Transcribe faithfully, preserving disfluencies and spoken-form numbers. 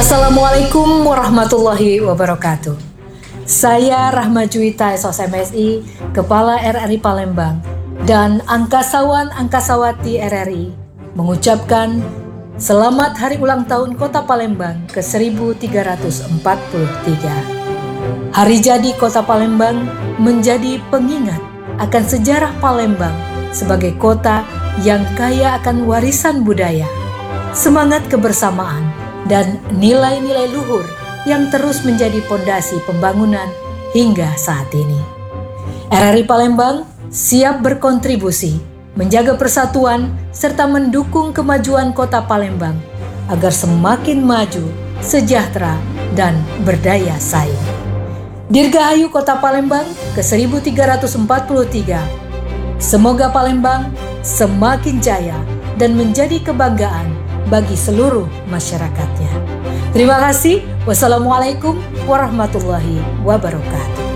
Assalamualaikum warahmatullahi wabarakatuh. Saya Rahma Juwita S O S M S I, Kepala R R I Palembang dan Angkasawan-Angkasawati R R I mengucapkan selamat hari ulang tahun Kota Palembang ke seribu tiga ratus empat puluh tiga. Hari jadi Kota Palembang menjadi pengingat akan sejarah Palembang sebagai kota yang kaya akan warisan budaya, semangat kebersamaan, dan nilai-nilai luhur yang terus menjadi pondasi pembangunan hingga saat ini. R R I Palembang siap berkontribusi, menjaga persatuan, serta mendukung kemajuan Kota Palembang agar semakin maju, sejahtera, dan berdaya saing. Dirgahayu Kota Palembang ke seribu tiga ratus empat puluh tiga. Semoga Palembang semakin jaya dan menjadi kebanggaan bagi seluruh masyarakatnya. Terima kasih. Wassalamualaikum warahmatullahi wabarakatuh.